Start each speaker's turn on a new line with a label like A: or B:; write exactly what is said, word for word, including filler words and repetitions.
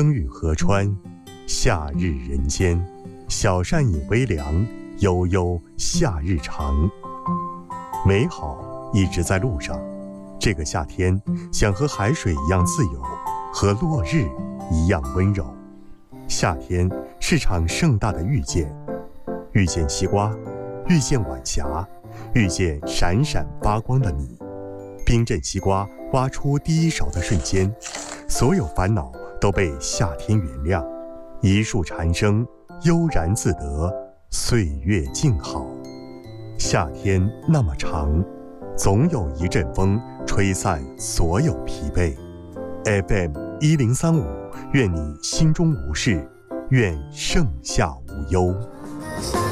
A: 生于河川，夏日人间。小善饮微凉，悠悠夏日长。美好一直在路上，这个夏天想和海水一样自由，和落日一样温柔。夏天是场盛大的遇见，遇见西瓜，遇见晚霞，遇见闪闪发光的你。冰镇西瓜挖出第一勺的瞬间，所有烦恼都被夏天原谅。一树蝉声，悠然自得，岁月静好。夏天那么长，总有一阵风吹散所有疲惫。F M 一零三五，愿你心中无事，愿盛夏无忧。